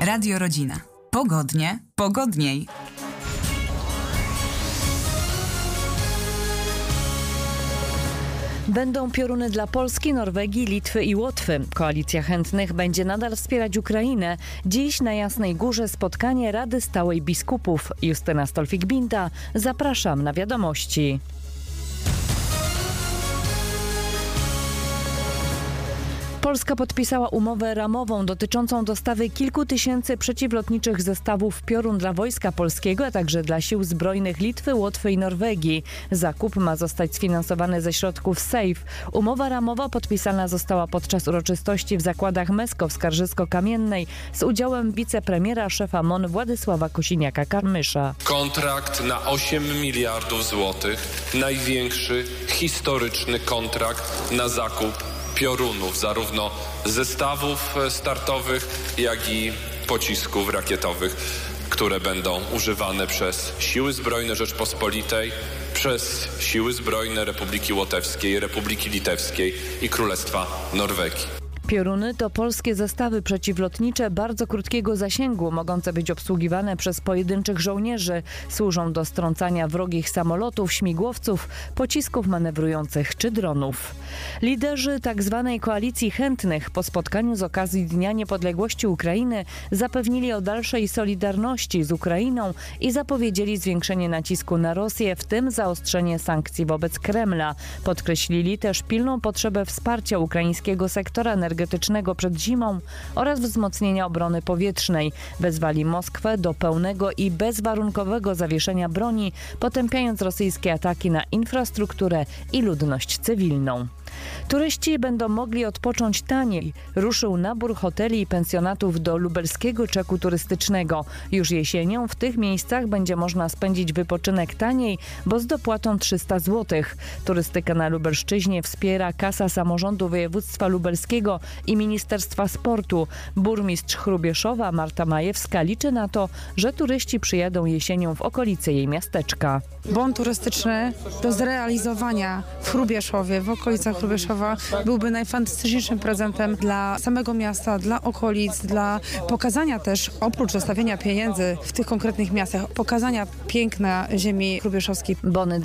Radio Rodzina. Pogodnie, pogodniej. Będą pioruny dla Polski, Norwegii, Litwy i Łotwy. Koalicja Chętnych będzie nadal wspierać Ukrainę. Dziś na Jasnej Górze spotkanie Rady Stałej Biskupów. Justyna Stolfik-Binda. Zapraszam na wiadomości. Polska podpisała umowę ramową dotyczącą dostawy kilku tysięcy przeciwlotniczych zestawów piorun dla Wojska Polskiego, a także dla Sił Zbrojnych Litwy, Łotwy i Norwegii. Zakup ma zostać sfinansowany ze środków SAFE. Umowa ramowa podpisana została podczas uroczystości w zakładach Mesko w Skarżysko-Kamiennej z udziałem wicepremiera, szefa MON Władysława Kosiniaka-Kamysza. Kontrakt na 8 miliardów złotych, największy historyczny kontrakt na zakup piorunów, zarówno zestawów startowych, jak i pocisków rakietowych, które będą używane przez Siły Zbrojne Rzeczpospolitej, przez Siły Zbrojne Republiki Łotewskiej, Republiki Litewskiej i Królestwa Norwegii. Pioruny to polskie zestawy przeciwlotnicze bardzo krótkiego zasięgu, mogące być obsługiwane przez pojedynczych żołnierzy. Służą do strącania wrogich samolotów, śmigłowców, pocisków manewrujących czy dronów. Liderzy tzw. Koalicji Chętnych po spotkaniu z okazji Dnia Niepodległości Ukrainy zapewnili o dalszej solidarności z Ukrainą i zapowiedzieli zwiększenie nacisku na Rosję, w tym zaostrzenie sankcji wobec Kremla. Podkreślili też pilną potrzebę wsparcia ukraińskiego sektora energetycznego przed zimą oraz wzmocnienia obrony powietrznej. Wezwali Moskwę do pełnego i bezwarunkowego zawieszenia broni, potępiając rosyjskie ataki na infrastrukturę i ludność cywilną. Turyści będą mogli odpocząć taniej. Ruszył nabór hoteli i pensjonatów do lubelskiego czeku turystycznego. Już jesienią w tych miejscach będzie można spędzić wypoczynek taniej, bo z dopłatą 300 zł. Turystykę na Lubelszczyźnie wspiera Kasa Samorządu Województwa Lubelskiego i Ministerstwa Sportu. Burmistrz Hrubieszowa Marta Majewska liczy na to, że turyści przyjadą jesienią w okolice jej miasteczka. Bon turystyczny do zrealizowania w Hrubieszowie, w okolicach Hrubieszowa byłby najfantastyczniejszym prezentem dla samego miasta, dla okolic, dla pokazania też, oprócz zostawienia pieniędzy w tych konkretnych miastach, pokazania piękna ziemi hrubieszowskiej. Bony